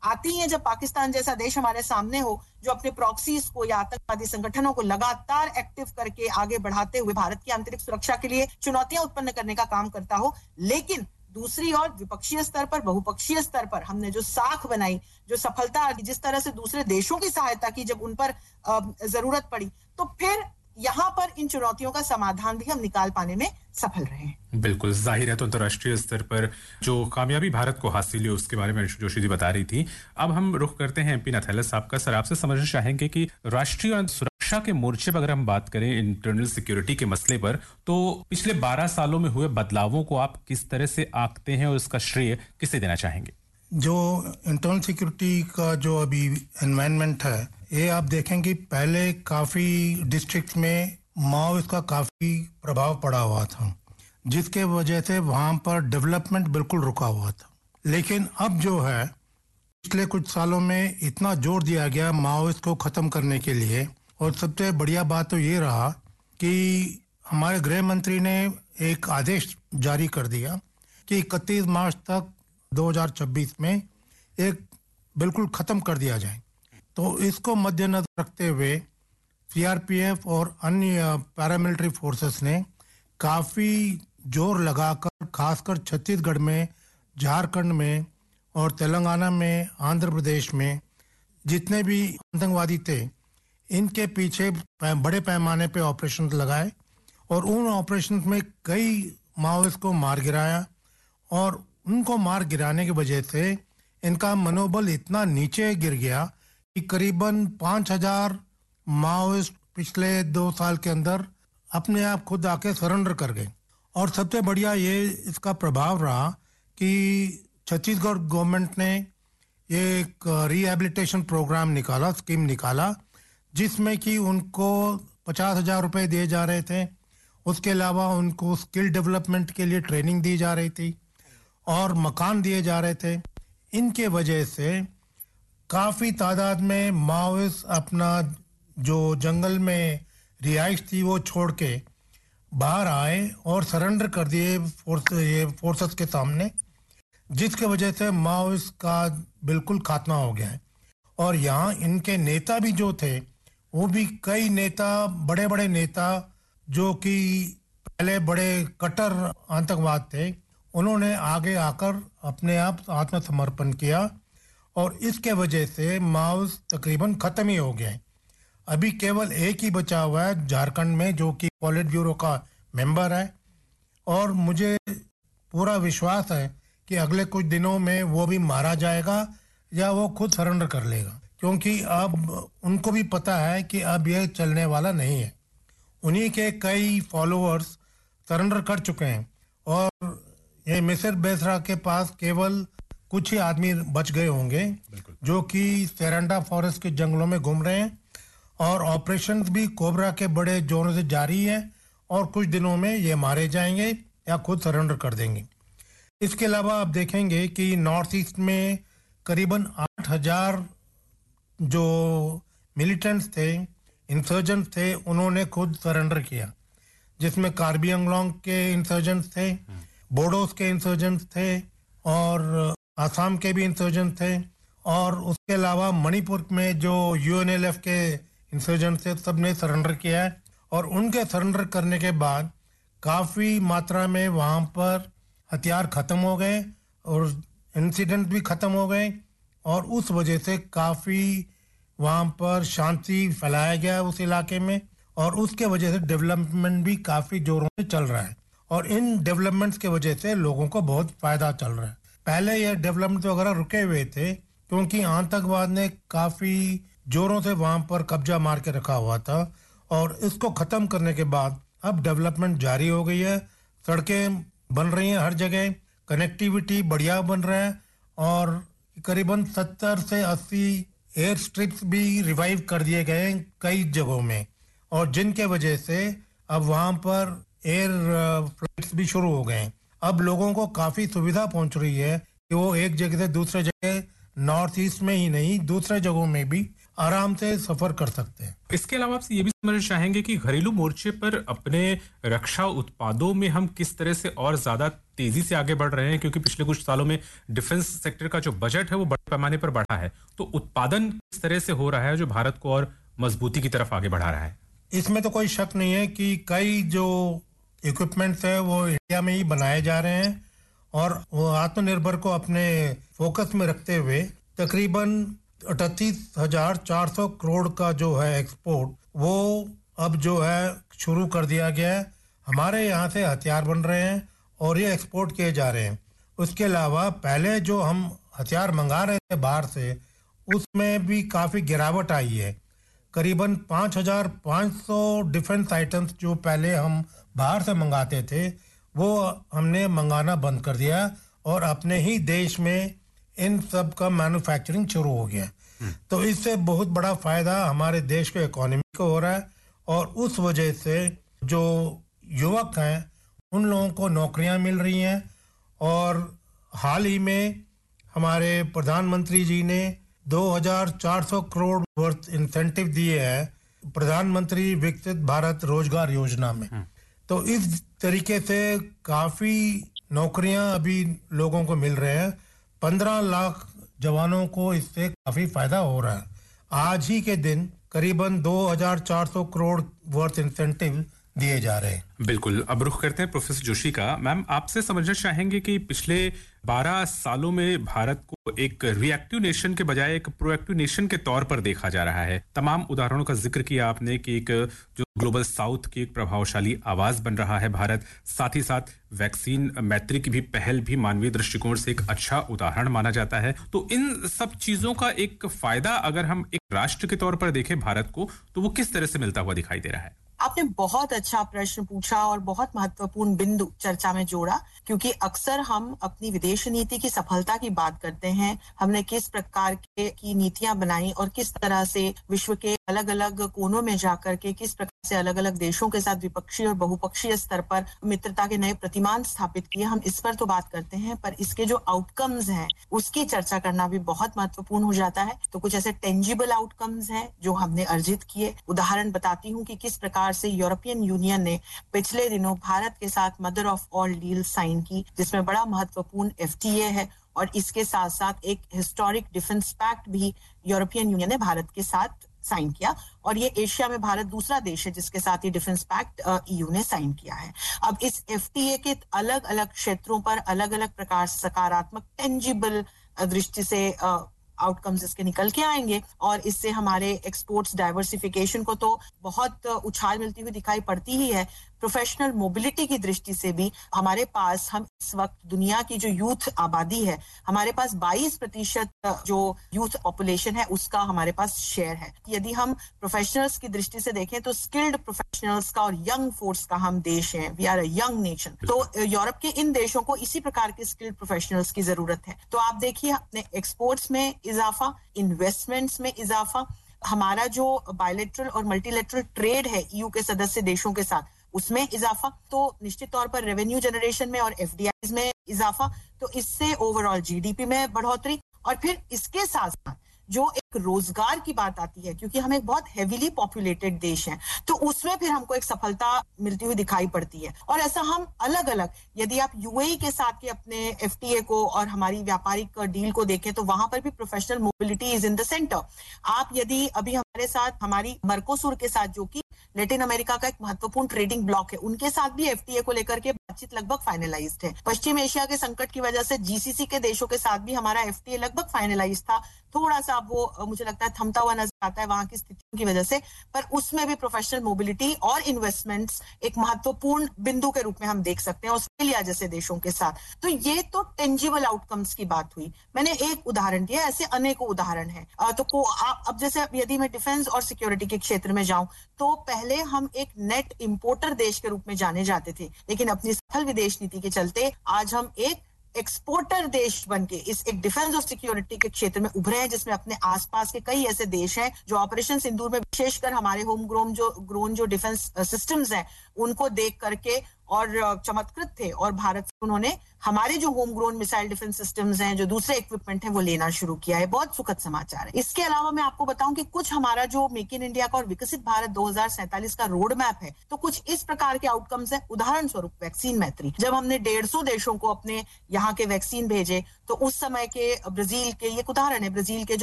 आती हैं जब पाकिस्तान जैसा देश हमारे सामने हो, जो अपने प्रॉक्सीज को या आतंकवादी संगठनों को लगातार एक्टिव करके आगे बढ़ाते हुए भारत की आंतरिक सुरक्षा के लिए चुनौतियां उत्पन्न करने का काम करता हो। लेकिन दूसरी ओर विपक्षीय स्तर पर, बहुपक्षीय स्तर पर हमने जो साख बनाई, जो सफलता, जिस तरह से दूसरे देशों की सहायता की जब उन पर जरूरत पड़ी, तो फिर यहाँ पर इन चुनौतियों का समाधान भी हम निकाल पाने में सफल रहे हैं। बिल्कुल जाहिर है, तो अंतर्राष्ट्रीय स्तर पर जो कामयाबी भारत को हासिल हुई उसके बारे में जोशी जी बता रही थी। अब हम रुख करते हैं एमपी नथैलस साहब का। सर, आपसे समझना चाहेंगे कि राष्ट्रीय सुरक्षा के मोर्चे पर अगर हम बात करें इंटरनल सिक्योरिटी के मसले पर, तो पिछले 12 सालों में हुए बदलावों को आप किस तरह से आंकते हैं और इसका श्रेय किसे देना चाहेंगे? जो इंटरनल सिक्योरिटी का जो अभी एनवायरनमेंट है, ये आप देखेंगे पहले काफी डिस्ट्रिक्ट में माओवाद का काफी प्रभाव पड़ा हुआ था, जिसके वजह से वहां पर डेवलपमेंट बिल्कुल रुका हुआ था। लेकिन अब जो है पिछले कुछ सालों में इतना जोर दिया गया माओवाद को खत्म करने के लिए, और सबसे बढ़िया बात तो ये रहा कि हमारे गृह मंत्री ने एक आदेश जारी कर दिया कि 31 मार्च तक 2026 में एक बिल्कुल खत्म कर दिया जाए। तो इसको मद्देनजर रखते हुए सीआरपीएफ और अन्य पैरामिलिट्री फोर्सेस ने काफी जोर लगाकर, खासकर छत्तीसगढ़ में, झारखंड में और तेलंगाना में, आंध्र प्रदेश में जितने भी आतंकवादी थे, इनके पीछे बड़े पैमाने पे ऑपरेशन लगाए और उन ऑपरेशन में कई माओवादियों को मार गिराया। और उनको मार गिराने की वजह से इनका मनोबल इतना नीचे गिर गया कि करीबन 5000 माओवादिस्ट पिछले 2 साल के अंदर अपने आप खुद आके सरेंडर कर गए। और सबसे बढ़िया ये इसका प्रभाव रहा कि छत्तीसगढ़ गवर्नमेंट ने ये एक रिहेबिलिटेशन प्रोग्राम निकाला, स्कीम निकाला, जिसमें कि उनको 50,000 रुपए दिए जा रहे थे। उसके अलावा उनको स्किल डेवलपमेंट के लिए ट्रेनिंग दी जा रही थी और मकान दिए जा रहे थे। इनके वजह से काफ़ी तादाद में माओवादिस्ट अपना जो जंगल में रिहाइश थी वो छोड़ के बाहर आए और सरेंडर कर दिए फोर्सेस के सामने, जिसके वजह से माओवादिस्ट का बिल्कुल खात्मा हो गया है। और यहाँ इनके नेता भी जो थे, वो भी कई नेता, बड़े बड़े नेता जो कि पहले बड़े कट्टर आतंकवाद थे, उन्होंने आगे आकर अपने आप आत्मसमर्पण किया और इसके वजह से माओवाद तकरीबन खत्म ही हो गए। अभी केवल एक ही बचा हुआ है झारखंड में, जो कि पॉलिट ब्यूरो का मेंबर है, और मुझे पूरा विश्वास है कि अगले कुछ दिनों में वो भी मारा जाएगा या वो खुद सरेंडर कर लेगा, क्योंकि अब उनको भी पता है कि अब ये चलने वाला नहीं है। उन्हीं के कई फॉलोअर्स सरेंडर कर चुके हैं और ये मिसिर बेसरा के पास केवल कुछ ही आदमी बच गए होंगे जो कि सेरेंडा फॉरेस्ट के जंगलों में घूम रहे हैं। और ऑपरेशन भी कोबरा के बड़े जोरों से जारी है और कुछ दिनों में ये मारे जाएंगे या खुद सरेंडर कर देंगे। इसके अलावा आप देखेंगे कि नॉर्थ ईस्ट में करीबन 8000 जो मिलिटेंट्स थे, इंसर्जेंट्स थे, उन्होंने खुद सरेंडर किया, जिसमें कार्बी आंगलोंग के इंसर्जेंट्स थे, बोडोस के इंसर्जेंट्स थे और आसाम के भी इंसर्जेंट्स थे, और उसके अलावा मणिपुर में जो यूएनएलएफ के इंसर्जेंट्स थे, सब ने सरेंडर किया है। और उनके सरेंडर करने के बाद काफ़ी मात्रा में वहाँ पर हथियार ख़त्म हो गए और इंसिडेंट भी ख़त्म हो गए, और उस वजह से काफ़ी वहाँ पर शांति फैलाया गया उस इलाके में, और उसके वजह से डेवलपमेंट भी काफ़ी जोरों से चल रहा है। और इन डेवलपमेंट्स के वजह से लोगों को बहुत फ़ायदा चल रहा है। पहले ये डेवलपमेंट वगैरह रुके हुए थे क्योंकि आतंकवाद ने काफ़ी जोरों से वहाँ पर कब्जा मार के रखा हुआ था, और इसको ख़त्म करने के बाद अब डेवलपमेंट जारी हो गई है। सड़कें बन रही हैं हर जगह, कनेक्टिविटी बढ़िया बन रहा है, और करीबन 70 से 80 एयर स्ट्रिप्स भी रिवाइव कर दिए गए हैं कई जगहों में, और जिनके वजह से अब वहाँ पर एयर फ्लाइट्स भी शुरू हो गए हैं। अब लोगों को काफ़ी सुविधा पहुंच रही है कि वो एक जगह से दूसरे जगह, नॉर्थ ईस्ट में ही नहीं दूसरे जगहों में भी आराम से सफर कर सकते हैं। इसके अलावा आपसे ये भी समझना चाहेंगे कि घरेलू मोर्चे पर अपने रक्षा उत्पादों में हम किस तरह से और ज्यादा तेजी से आगे बढ़ रहे हैं, क्योंकि पिछले कुछ सालों में डिफेंस सेक्टर का जो बजट है वो बड़े पैमाने पर बढ़ा है, तो उत्पादन किस तरह से हो रहा है जो भारत को और मजबूती की तरफ आगे बढ़ा रहा है? इसमें तो कोई शक नहीं है कि कई जो इक्विपमेंट्स है वो इंडिया में ही बनाए जा रहे हैं और वो आत्मनिर्भर को अपने फोकस में रखते हुए तकरीबन 38,400 करोड़ का जो है एक्सपोर्ट वो अब जो है शुरू कर दिया गया है। हमारे यहाँ से हथियार बन रहे हैं और ये एक्सपोर्ट किए जा रहे हैं। उसके अलावा पहले जो हम हथियार मंगा रहे थे बाहर से, उसमें भी काफ़ी गिरावट आई है। करीबन 5,500 डिफेंस आइटम्स जो पहले हम बाहर से मंगाते थे वो हमने मंगाना बंद कर दिया और अपने ही देश में इन सब का मैन्युफैक्चरिंग शुरू हो गया। तो इससे बहुत बड़ा फायदा हमारे देश के इकोनॉमी को हो रहा है और उस वजह से जो युवक हैं उन लोगों को नौकरियां मिल रही हैं। और हाल ही में हमारे प्रधानमंत्री जी ने 2,400 करोड़ वर्थ इंसेंटिव दिए हैं प्रधानमंत्री विकसित भारत रोजगार योजना में। तो इस तरीके से काफी नौकरियां अभी लोगों को मिल रहे हैं। 15 लाख जवानों को इससे काफी फायदा हो रहा है। आज ही के दिन करीबन 2,400 करोड़ वर्थ इंसेंटिव दिए जा रहे हैं। बिल्कुल। अब रुख करते हैं प्रोफेसर जोशी का। मैम, आपसे समझना चाहेंगे कि पिछले 12 सालों में भारत को एक रिएक्टिव नेशन के बजाय एक प्रोएक्टिव नेशन के तौर पर देखा जा रहा है। तमाम उदाहरणों का जिक्र किया आपने कि एक जो ग्लोबल साउथ की एक प्रभावशाली आवाज बन रहा है भारत, साथ ही साथ वैक्सीन मैत्री की भी पहल भी मानवीय दृष्टिकोण से एक अच्छा उदाहरण माना जाता है। तो इन सब चीजों का एक फायदा अगर हम एक राष्ट्र के तौर पर देखें भारत को, तो वो किस तरह से मिलता हुआ दिखाई दे रहा है? आपने बहुत अच्छा प्रश्न पूछा और बहुत महत्वपूर्ण बिंदु चर्चा में जोड़ा, क्योंकि अक्सर हम अपनी विदेश नीति की सफलता की बात करते हैं। हमने किस प्रकार की नीतियां बनाई और किस तरह से विश्व के अलग अलग कोनों में जाकर के किस प्रकार से अलग अलग देशों के साथ द्विपक्षीय और बहुपक्षीय स्तर पर मित्रता के नए प्रतिमान स्थापित किए। हम इस पर तो बात करते हैं, पर इसके जो आउटकम्स हैं उसकी चर्चा करना भी बहुत महत्वपूर्ण हो जाता है। तो कुछ ऐसे टेंजिबल आउटकम्स हैं जो हमने अर्जित किए। उदाहरण बताती हूँ कि किस प्रकार से यूरोपियन यूनियन ने पिछले दिनों भारत के साथ mother of all deal sign की, जिसमें बड़ा महत्वपूर्ण FTA है और इसके साथ साथ एक हिस्टोरिक डिफेंस पैक्ट भी यूरोपियन यूनियन ने भारत के साथ साइन किया। और ये एशिया में भारत दूसरा देश है जिसके साथ ये डिफेंस पैक्ट EU ने साइन किया है। अब इस FTA के अलग अलग क्षेत्रों पर अलग अलग प्रकार सकारात्मक टेंजिबल दृष्टि से आउटकम्स इसके निकल के आएंगे और इससे हमारे एक्सपोर्ट्स डाइवर्सिफिकेशन को तो बहुत उछाल मिलती हुई दिखाई पड़ती ही है। प्रोफेशनल मोबिलिटी की दृष्टि से भी हमारे पास, हम इस वक्त दुनिया की जो यूथ आबादी है, हमारे पास 22% जो यूथ पॉपुलेशन है उसका हमारे पास शेयर है। यदि हम प्रोफेशनल्स की दृष्टि से देखें तो स्किल्ड प्रोफेशनल्स का और यंग फोर्स का हम देश हैं। We are a young nation. तो यूरोप के इन देशों को इसी प्रकार के स्किल्ड प्रोफेशनल्स की जरूरत है। तो आप देखिए अपने एक्सपोर्ट्स में इजाफा, इन्वेस्टमेंट्स में इजाफा, हमारा जो बायलैटरल और मल्टीलैटरल ट्रेड है EU के सदस्य देशों के साथ उसमें इजाफा, तो निश्चित तौर पर रेवेन्यू जनरेशन में और FDIs में इजाफा, तो इससे ओवरऑल GDP में बढ़ोतरी। और फिर इसके साथ साथ जो एक रोजगार की बात आती है, क्योंकि हम एक बहुत हेवीली पॉपुलेटेड देश हैं, तो उसमें फिर हमको एक सफलता मिलती हुई दिखाई पड़ती है। और ऐसा हम अलग अलग, यदि आप UAE के साथ के अपने FTA को और हमारी व्यापारिक डील को देखें तो वहां पर भी professional mobility is in the centre. आप यदि अभी हमारे साथ हमारी मर्कोसुर के साथ, जो कि लैटिन अमेरिका का एक महत्वपूर्ण ट्रेडिंग ब्लॉक है, उनके साथ भी FTA को लेकर के बातचीत लगभग फाइनलाइज्ड है। पश्चिम एशिया के संकट की वजह से GCC के देशों के साथ भी हमारा FTA लगभग फाइनलाइज था। थोड़ा सा वो मुझे लगता है थमता हुआ नजर आता है वहां की स्थितियों की वजह से, पर उसमें भी प्रोफेशनल मोबिलिटी और इन्वेस्टमेंट्स एक महत्वपूर्ण बिंदु के रूप में हम देख सकते हैं ऑस्ट्रेलिया जैसे देशों के साथ। तो ये तो टेंजिबल आउटकम्स की बात हुई, मैंने एक उदाहरण दिया, ऐसे अनेकों उदाहरण हैं। तो अब जैसे यदि मैं डिफेंस और सिक्योरिटी के क्षेत्र में जाऊं तो पहले हम एक नेट इंपोर्टर देश के रूप में जाने जाते थे, लेकिन अपनी सफल विदेश नीति के चलते आज हम एक एक्सपोर्टर देश बनके इस एक डिफेंस और सिक्योरिटी के क्षेत्र में उभरे हैं, जिसमें अपने आसपास के कई ऐसे देश हैं जो ऑपरेशन सिंदूर में विशेषकर हमारे होम ग्रोन जो डिफेंस सिस्टम्स हैं उनको देख करके और चमत्कृत थे और भारत से उन्होंने हमारे जो home grown missile defence systems हैं, जो दूसरे इक्विपमेंट हैं, वो लेना शुरू किया है। बहुत सुखद समाचार है। इसके अलावा मैं आपको बताऊं कि कुछ हमारा जो मेक इन इंडिया का और विकसित भारत 2047 का रोड मैप है, तो कुछ इस प्रकार के आउटकम्स है। उदाहरण स्वरूप वैक्सीन मैत्री, जब हमने 150 देशों को अपने यहाँ के वैक्सीन भेजे, तो उस समय के ब्राजील के, ये एक उदाहरण है, ब्राजील के जो